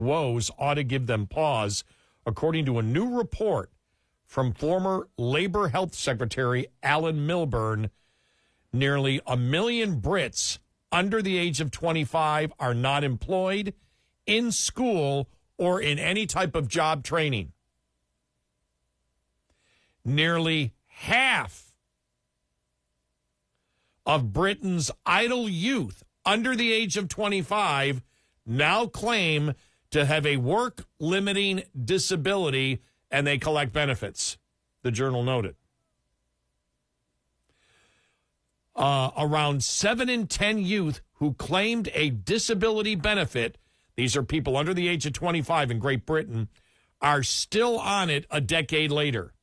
woes ought to give them pause, according to a new report from former Labor Health Secretary Alan Milburn. Nearly 1 million Brits under the age of 25 are not employed, in school, or in any type of job training. Nearly half of Britain's idle youth under the age of 25 now claim to have a work-limiting disability, and they collect benefits, the Journal noted. Around 7 in 10 youth who claimed a disability benefit, these are people under the age of 25 in Great Britain, are still on it a decade later.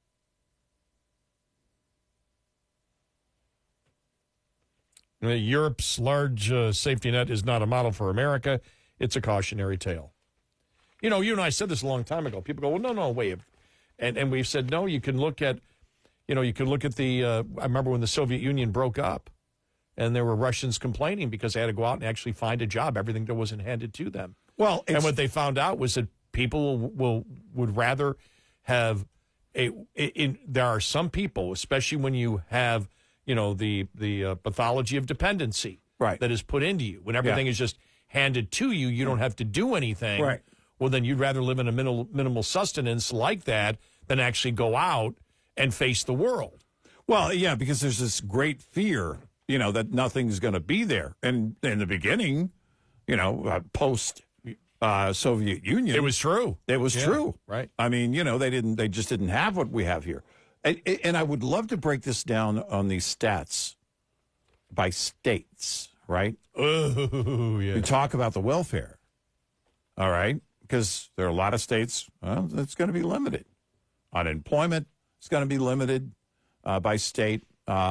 Europe's large safety net is not a model for America. It's a cautionary tale. You know, you and I said this a long time ago. People go, well, no, wait. And we've said, no, you can look at, the, I remember when the Soviet Union broke up and there were Russians complaining because they had to go out and actually find a job, everything that wasn't handed to them. Well, and what they found out was that people would rather have there are some people, especially when you have, the pathology of dependency that is put into you. When everything is just handed to you, you don't have to do anything. Right. Well, then you'd rather live in a minimal sustenance like that than actually go out and face the world. Well, yeah, because there's this great fear, that nothing's going to be there. And in the beginning, post Soviet Union, it was true. It was true. Right. I mean, they just didn't have what we have here. And I would love to break this down on these stats by states, right? Oh, yeah. We talk about the welfare, all right? Because there are a lot of states, it's going to be limited. Unemployment is going to be limited by state.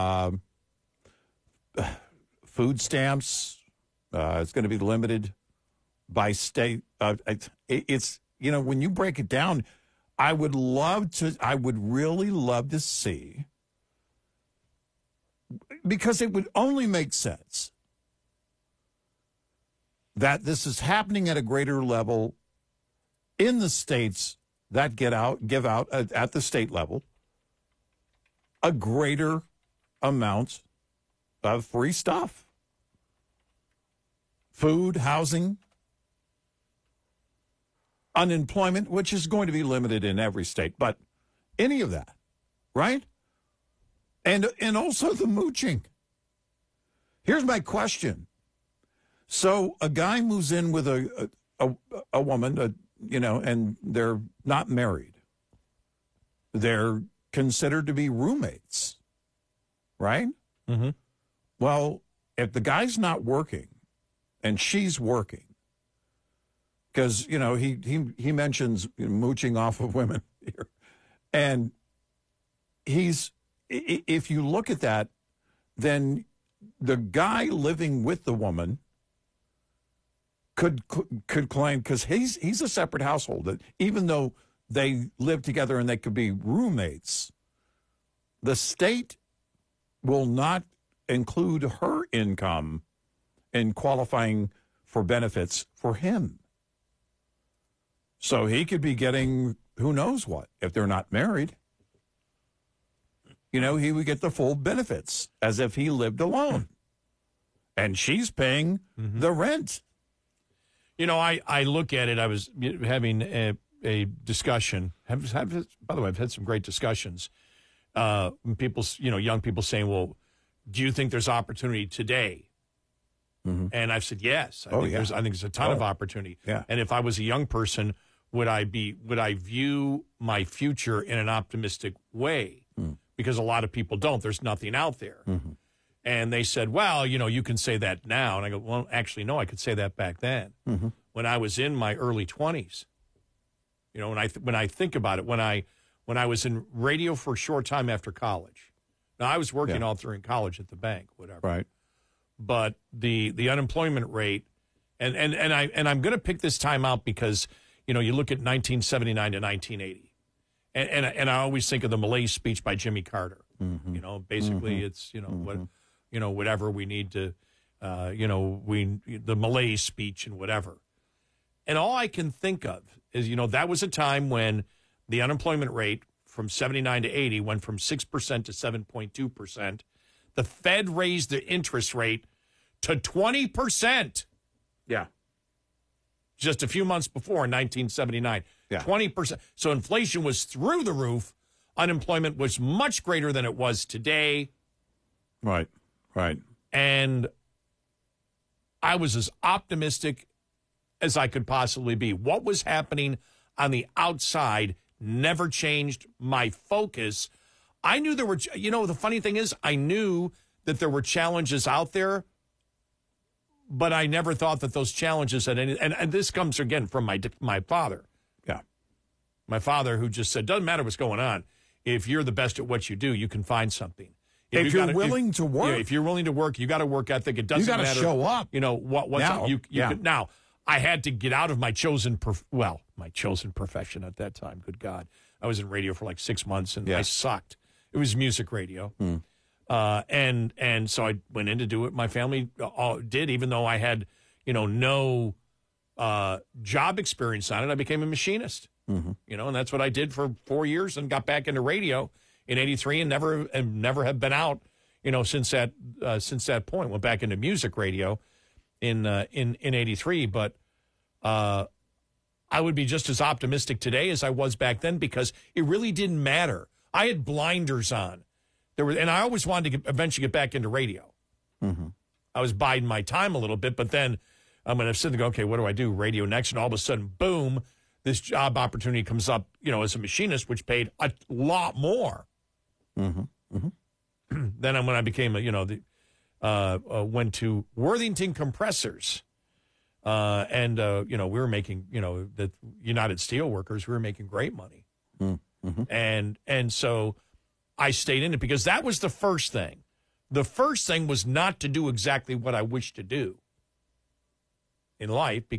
Food stamps, it's going to be limited by state. It's, when you break it down, I would really love to see, because it would only make sense that this is happening at a greater level in the states that give out at the state level a greater amount of free stuff. Food, housing, unemployment, which is going to be limited in every state, but any of that, right? And also the mooching. Here's my question. So a guy moves in with a woman, and they're not married. They're considered to be roommates, right? Mm-hmm. Well, if the guy's not working and she's working, because, he mentions mooching off of women here, and if you look at that, then the guy living with the woman could claim, because he's a separate household, that even though they live together and they could be roommates, the state will not include her income in qualifying for benefits for him. So he could be getting who knows what if they're not married. He would get the full benefits as if he lived alone. And she's paying the rent. I look at it. I was having a discussion. By the way, I've had some great discussions. People, young people saying, well, do you think there's opportunity today? Mm-hmm. And I've said, yes. I think there's a ton of opportunity. Yeah. And if I was a young person, would I view my future in an optimistic way? Mm. Because a lot of people don't. There's nothing out there. Mm-hmm. And they said, well, you can say that now. And I go, well, actually, no, I could say that back then when I was in my early 20s. When I think about it, when I was in radio for a short time after college. Now, I was working all during college at the bank, whatever. Right. But the unemployment rate, and I'm going to pick this time out because, you look at 1979 to 1980. And I always think of the Malaise speech by Jimmy Carter. Mm-hmm. Basically it's, whatever we need to, the Malaise speech and whatever. And all I can think of is, that was a time when the unemployment rate from 79 to 80 went from 6% to 7.2%. The Fed raised the interest rate to 20%. Yeah. Just a few months before in 1979. Yeah. 20%. So inflation was through the roof. Unemployment was much greater than it was today. Right. And I was as optimistic as I could possibly be. What was happening on the outside never changed my focus. I knew there were, the funny thing is, I knew that there were challenges out there, but I never thought that those challenges had any, and this comes again from my father. Yeah. My father, who just said, doesn't matter what's going on. If you're the best at what you do, you can find something. If you're willing to work. Yeah, if you're willing to work, you got a work ethic. It doesn't matter. You got to show up. What's now, up. Now, I had to get out of my chosen profession at that time. Good God. I was in radio for like 6 months, and I sucked. It was music radio. And so I went in to do what my family did, even though I had, no job experience on it. I became a machinist, and that's what I did for 4 years and got back into radio in 83 and never have been out, since that point. Went back into music radio in 83, but I would be just as optimistic today as I was back then because it really didn't matter. I had blinders on. And I always wanted to eventually get back into radio. I was biding my time a little bit, but then I'm going to sit there and go, okay, what do I do? Radio next. And all of a sudden, boom, this job opportunity comes up, as a machinist, which paid a lot more. Then when I became, went to Worthington Compressors. And we were making, the United Steelworkers, we were making great money. And so I stayed in it because that was the first thing. The first thing was not to do exactly what I wished to do in life.